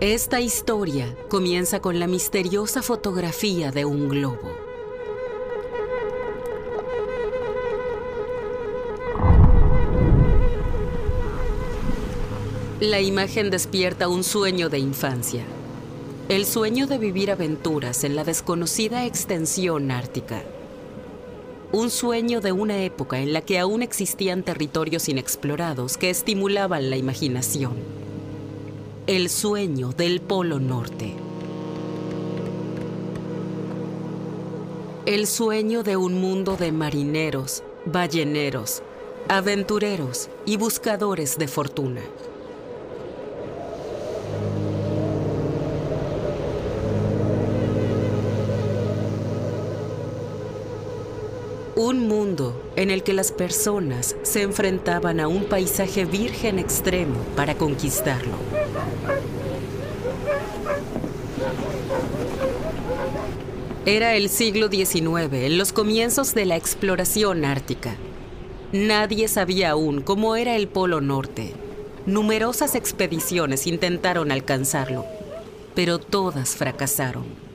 Esta historia comienza con la misteriosa fotografía de un globo. La imagen despierta un sueño de infancia. El sueño de vivir aventuras en la desconocida extensión ártica. Un sueño de una época en la que aún existían territorios inexplorados que estimulaban la imaginación. El sueño del Polo Norte. El sueño de un mundo de marineros, balleneros, aventureros y buscadores de fortuna. Un mundo en el que las personas se enfrentaban a un paisaje virgen extremo para conquistarlo. Era el siglo XIX, en los comienzos de la exploración ártica. Nadie sabía aún cómo era el Polo Norte. Numerosas expediciones intentaron alcanzarlo, pero todas fracasaron.